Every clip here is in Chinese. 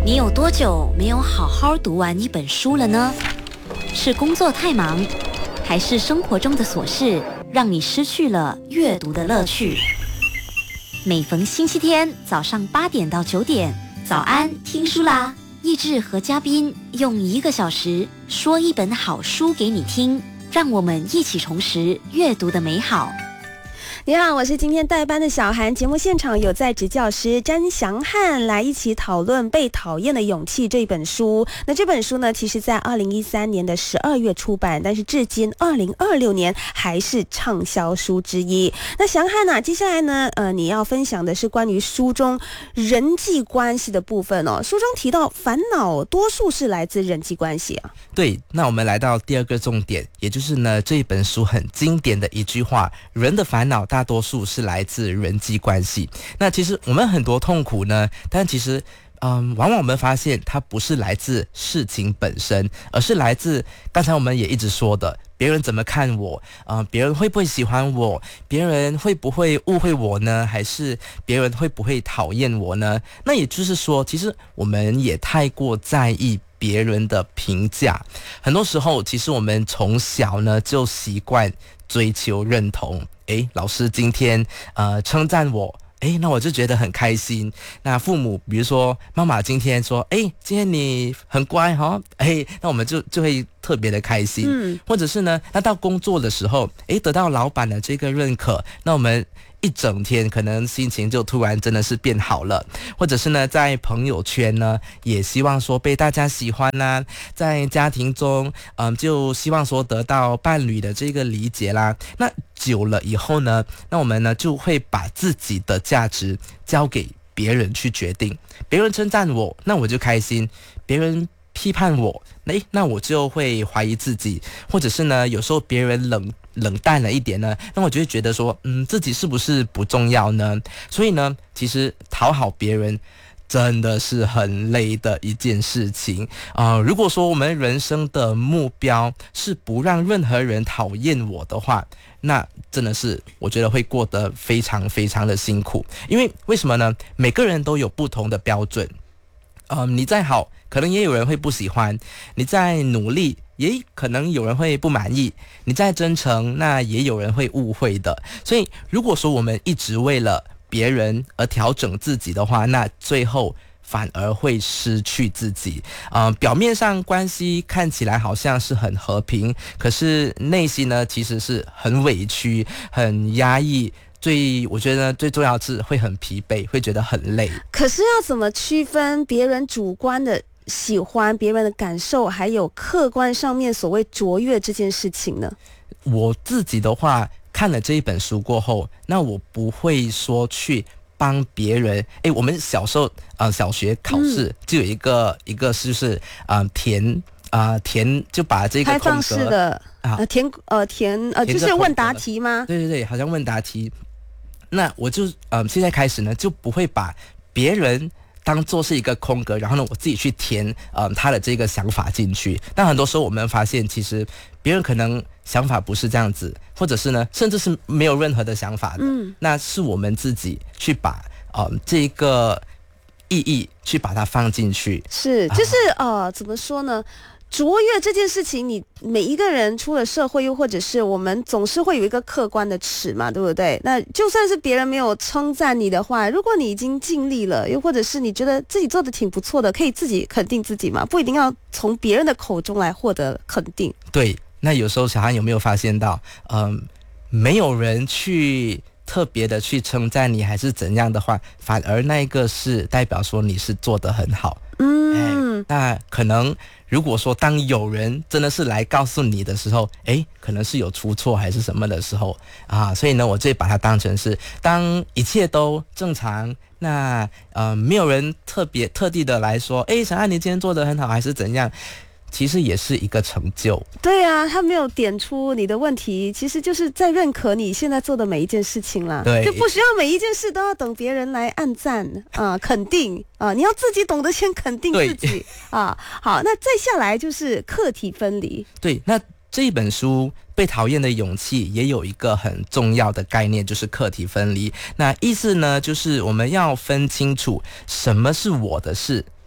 你有多久没有好好读完一本书了呢？是工作太忙，还是生活中的琐事让你失去了阅读的乐趣？每逢星期天早上8点到9点，早安听书啦！益智和嘉宾用1个小时说一本好书给你听，让我们一起重拾阅读的美好。 你好，我是今天代班的小涵。节目现场有在职教师詹祥汉来一起讨论《被讨厌的勇气》这本书。那这本书呢，其实在2013年的12月出版，但是至今2026年还是畅销书之一。那祥汉啊，接下来呢，你要分享的是关于书中人际关系的部分哦。书中提到，烦恼多数是来自人际关系啊。 对，那我们来到第2个重点，也就是呢，这一本书很经典的一句话：人的烦恼大多数是来自人际关系。那其实我们很多痛苦呢，但其实往往我们发现它不是来自事情本身，而是来自刚才我们也一直说的，别人怎么看我，别人会不会喜欢我，别人会不会误会我呢，还是别人会不会讨厌我呢？那也就是说，其实我们也太过在意别人的评价。很多时候其实我们从小呢就习惯追求认同，老师今天称赞我，那我就觉得很开心。那父母比如说妈妈今天说今天你很乖齁，那我们就会特别的开心。或者是呢，那到工作的时候得到老板的这个认可，那我们一整天可能心情就突然真的是变好了。或者是呢，在朋友圈呢也希望说被大家喜欢啦，在家庭中就希望说得到伴侣的这个理解啦。那久了以后呢，那我们呢就会把自己的价值交给别人去决定。别人称赞我，那我就开心；别人批判我，那我就会怀疑自己。或者是呢，有时候别人冷淡了一点呢，那我就会觉得说自己是不是不重要呢？所以呢，其实讨好别人真的是很累的一件事情如果说我们人生的目标是不让任何人讨厌我的话，那真的是我觉得会过得非常非常的辛苦。因为为什么呢？每个人都有不同的标准。你再好，可能也有人会不喜欢；你再努力，也可能有人会不满意；你再真诚，那也有人会误会的。所以如果说我们一直为了别人而调整自己的话，那最后反而会失去自己。表面上关系看起来好像是很和平，可是内心呢其实是很委屈、很压抑。我觉得最重要的是会很疲惫，会觉得很累。 可是要怎么区分别人主观的喜欢、别人的感受，还有客观上面所谓卓越这件事情呢？ 我自己的话，看了这一本书过后，那我不会说去帮别人。我们小时候小学考试就有一个就是填就把这个开放式的填就是问答题吗？ 对，好像问答题。那我就现在开始呢，就不会把别人当作是一个空格，然后呢我自己去填他的这个想法进去。但很多时候我们发现，其实别人可能想法不是这样子，或者是呢甚至是没有任何的想法的。那是我们自己去把这个意义去把它放进去。 是，就是怎么说呢？卓越这件事情，你每一个人出了社会，又或者是我们总是会有一个客观的尺嘛，对不对？那就算是别人没有称赞你的话，如果你已经尽力了，又或者是你觉得自己做的挺不错的，可以自己肯定自己嘛，不一定要从别人的口中来获得肯定。 对，那有时候小汉有没有发现到，没有人去特别的去称赞你还是怎样的话，反而那一个是代表说你是做得很好。那可能如果说当有人真的是来告诉你的时候，可能是有出错还是什么的时候所以呢我就把它当成是当一切都正常，那没有人特地的来说小安你今天做得很好还是怎样，其实也是一个成就。 对啊，他没有点出你的问题，其实就是在认可你现在做的每一件事情啦。 对， 就不需要每一件事都要等别人来按赞肯定你要自己懂得先肯定自己好，那再下来就是课题分离。 对，那这一本书被讨厌的勇气也有一个很重要的概念，就是课题分离。那意思呢，就是我们要分清楚什么是我的事，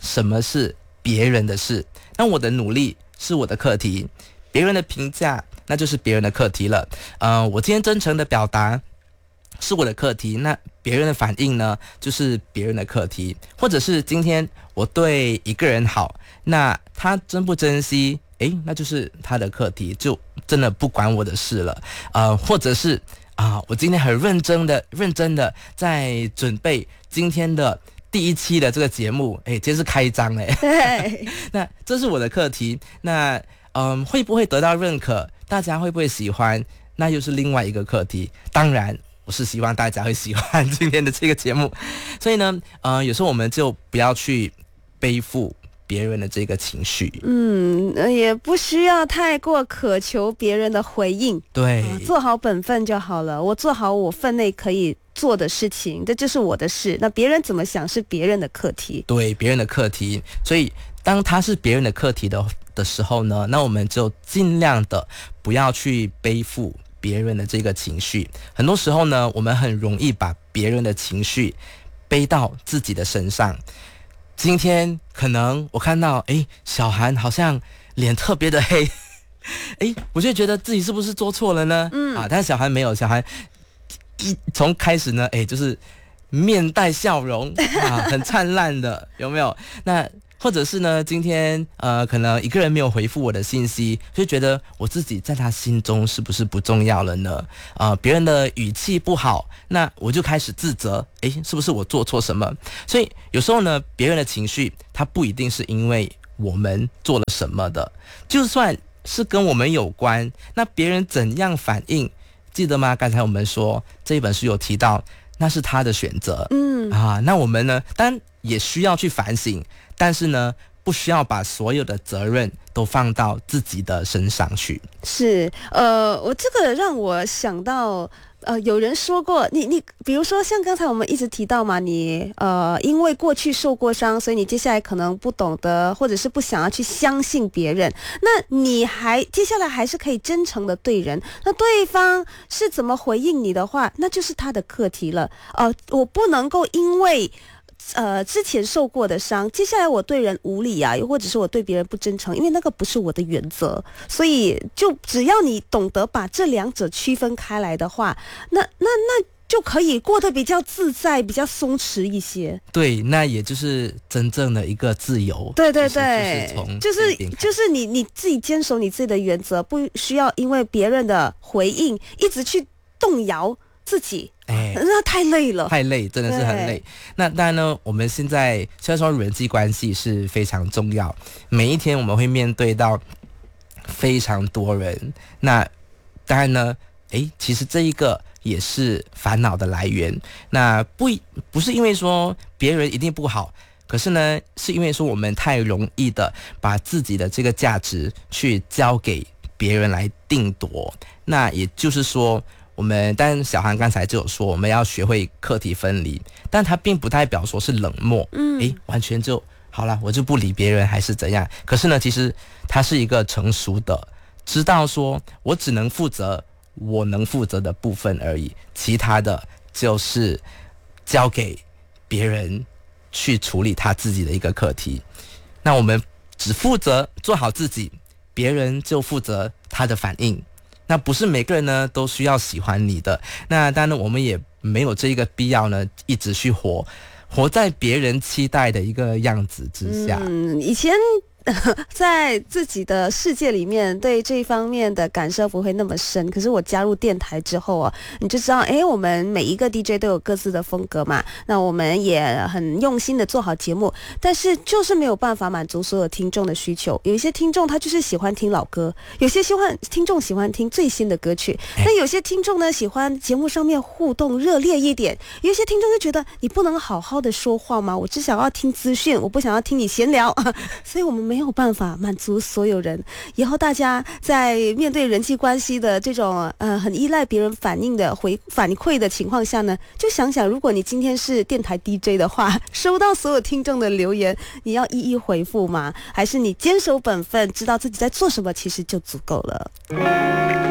什么是别人的事。那我的努力是我的课题，别人的评价那就是别人的课题了。我今天真诚的表达是我的课题，那别人的反应呢，就是别人的课题。或者是今天我对一个人好，那他珍不珍惜，那就是他的课题，就真的不关我的事了。或者是我今天很认真的在准备今天的第1期的这个节目，今天是开张对， 那这是我的课题。那会不会得到认可，大家会不会喜欢，那又是另外一个课题。当然我是希望大家会喜欢今天的这个节目，所以呢有时候我们就不要去背负别人的这个情绪， 也不需要太过渴求别人的回应， 对， 做好本分就好了。我做好我分内可以做的事情，这就是我的事，那别人怎么想是别人的课题， 对，别人的课题。所以当他是别人的课题的时候呢，那我们就尽量的不要去背负别人的这个情绪。很多时候呢，我们很容易把别人的情绪背到自己的身上。今天可能我看到小韩好像脸特别的黑，我就觉得自己是不是做错了呢？但是小韩没有，小韩从开始呢就是面带笑容很灿烂的，有没有？那或者是呢，今天可能一个人没有回复我的信息，就觉得我自己在他心中是不是不重要了呢？别人的语气不好，那我就开始自责，是不是我做错什么？所以有时候呢，别人的情绪他不一定是因为我们做了什么的，就算是跟我们有关，那别人怎样反应，记得吗？刚才我们说这一本书有提到，那是他的选择，那我们呢，当然也需要去反省，但是呢，不需要把所有的责任都放到自己的身上去。 是，我这个让我想到，有人说过，你比如说像刚才我们一直提到嘛，你因为过去受过伤，所以你接下来可能不懂得，或者是不想要去相信别人，那你接下来还是可以真诚的对人，那对方是怎么回应你的话，那就是他的课题了。我不能够因为之前受过的伤，接下来我对人无理又或者是我对别人不真诚，因为那个不是我的原则，所以就只要你懂得把这两者区分开来的话，那就可以过得比较自在，比较松弛一些。 对，那也就是真正的一个自由。 对，就是你自己坚守你自己的原则，不需要因为别人的回应一直去动摇自己。那太累了， 真的是很累。那当然呢，我们现在虽然说人际关系是非常重要，每一天我们会面对到非常多人，那当然呢其实这一个也是烦恼的来源。那不是因为说别人一定不好，可是呢是因为说我们太容易的把自己的这个价值去交给别人来定夺。那也就是说但小韩刚才就有说我们要学会课题分离，但它并不代表说是冷漠，完全就好了，我就不理别人还是怎样。可是呢，其实它是一个成熟的，知道说我只能负责我能负责的部分而已，其他的就是交给别人去处理他自己的一个课题。那我们只负责做好自己，别人就负责他的反应。那不是每个人呢都需要喜欢你的，那当然我们也没有这个必要呢一直去活在别人期待的一个样子之下。 以前在自己的世界里面对这一方面的感受不会那么深，可是我加入电台之后你就知道我们每一个 DJ 都有各自的风格嘛，那我们也很用心的做好节目，但是就是没有办法满足所有听众的需求。有一些听众他就是喜欢听老歌，有些听众喜欢听最新的歌曲，那有些听众呢喜欢节目上面互动热烈一点，有一些听众就觉得你不能好好的说话吗？我只想要听资讯，我不想要听你闲聊所以我们没有办法满足所有人。以后大家在面对人际关系的这种很依赖别人反馈的情况下呢，就想想如果你今天是电台 DJ 的话，收到所有听众的留言，你要一一回复吗？还是你坚守本分，知道自己在做什么，其实就足够了。